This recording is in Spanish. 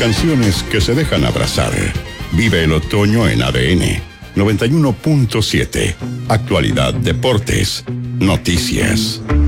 canciones que se dejan abrazar. Vive el otoño en ADN 91.7. Actualidad, deportes, noticias.